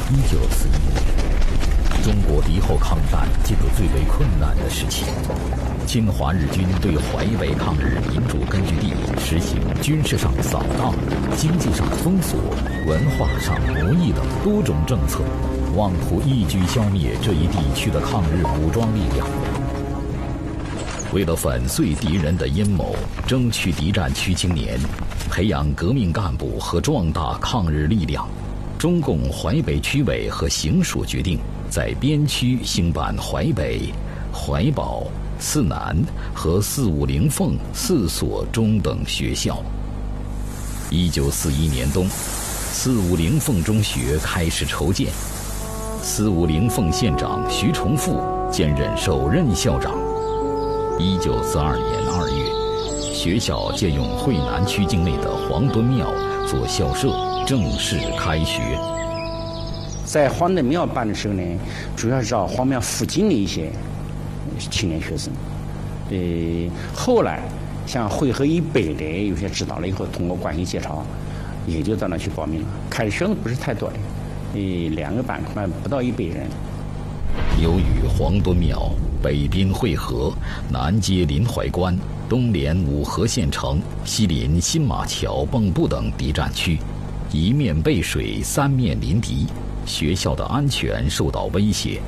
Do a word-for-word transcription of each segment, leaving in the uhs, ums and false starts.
一九四一年，中国敌后抗战进入最为困难的时期。侵华日军对淮北抗日民主根据地实行军事上扫荡、经济上封锁、文化上奴役等多种政策，妄图一举消灭这一地区的抗日武装力量。为了粉碎敌人的阴谋，争取敌占区青年，培养革命干部和壮大抗日力量，中共淮北区委和行署决定在边区兴办淮北、淮保、四南和四五零凤四所中等学校。一九四一年冬，四五零凤中学开始筹建，四五零凤县长徐崇富兼任首任校长。一九四二年二月，学校借用惠南区境内的黄墩庙做校舍，正式开学。 在黄墩庙办的时候呢，主要是找黄庙附近的一些青年学生。呃，后来像汇河以北的有些知道了以后，通过关系介绍，也就到那去报名了。开的学生不是太多的，呃，两个班恐怕不到一百人。 由于黄墩庙北滨汇河，南接临淮关，东连五河县城，西临新马桥、蚌埠等敌占区，一面背水，三面临敌，学校的安全受到威胁。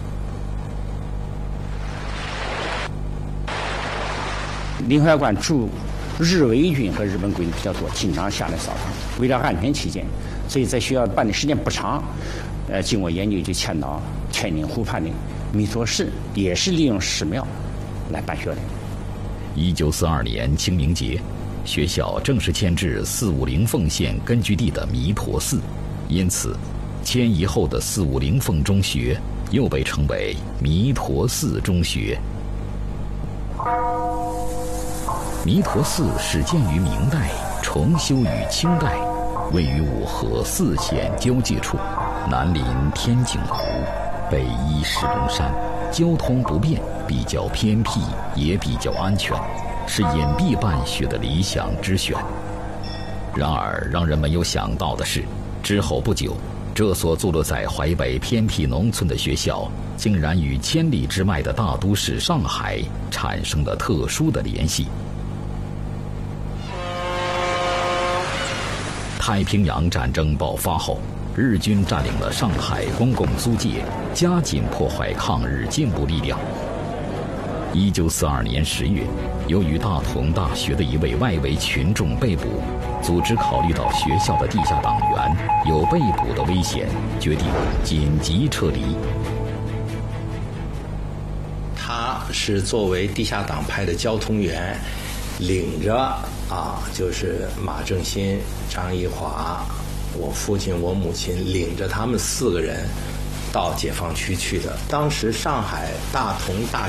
临淮关驻日伪军和日本鬼子比较多，经常下来扫荡。为了安全起见，所以在学校办的时间不长。呃，经过研究就迁到天津湖畔的弥陀寺，也是利用寺庙来办学的。 一九四二年清明节，学校正式迁至四五零凤县根据地的弥陀寺，因此迁移后的四五零凤中学又被称为弥陀寺中学。弥陀寺始建于明代，重修于清代，位于五河四县交界处，南临天井湖，北依石龙山，交通不便，比较偏僻，也比较安全，是隐蔽办学的理想之选。然而让人没有想到的是，之后不久，这所坐落在淮北偏僻农村的学校竟然与千里之外的大都市上海产生了特殊的联系。太平洋战争爆发后，日军占领了上海公共租界，加紧破坏抗日进步力量。一九四二年十月，由于大同大学的一位外围群众被捕，组织考虑到学校的地下党员有被捕的危险，决定紧急撤离。 他是作为地下党派的交通员，领着啊，就是马正新、张一华、我父亲、我母亲，领着他们四个人到解放区去的。当时上海大同大